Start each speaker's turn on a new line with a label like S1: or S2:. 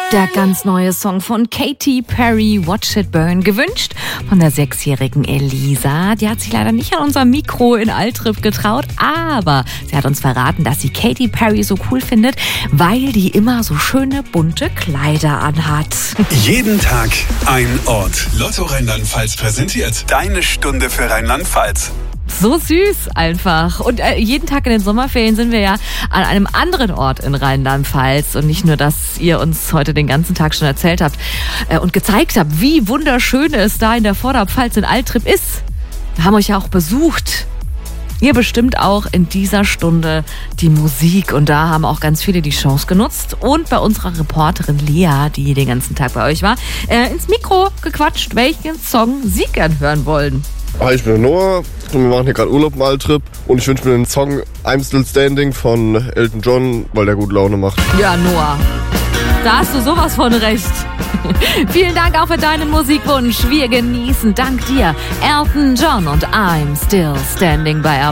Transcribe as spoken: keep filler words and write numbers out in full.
S1: Der ganz neue Song von Katy Perry, Watch It Burn, gewünscht von der sechsjährigen Elisa. Die hat sich leider nicht an unser Mikro in Altrip getraut, aber sie hat uns verraten, dass sie Katy Perry so cool findet, weil die immer so schöne bunte Kleider anhat.
S2: Jeden Tag ein Ort. Lotto Rheinland-Pfalz präsentiert deine Stunde für Rheinland-Pfalz.
S1: So süß einfach. Und äh, jeden Tag in den Sommerferien sind wir ja an einem anderen Ort in Rheinland-Pfalz. Und nicht nur, dass ihr uns heute den ganzen Tag schon erzählt habt äh, und gezeigt habt, wie wunderschön es da in der Vorderpfalz in Altrip ist. Wir haben euch ja auch besucht. Ihr bestimmt auch in dieser Stunde die Musik. Und da haben auch ganz viele die Chance genutzt. Und bei unserer Reporterin Lea, die den ganzen Tag bei euch war, äh, ins Mikro gequatscht, welchen Song sie gern hören wollen.
S3: Hi, ich bin der Noah und wir machen hier gerade Urlaub im Altrip und ich wünsche mir den Song I'm Still Standing von Elton John, weil der gute Laune macht.
S1: Ja, Noah, da hast du sowas von recht. Vielen Dank auch für deinen Musikwunsch. Wir genießen dank dir Elton John und I'm Still Standing bei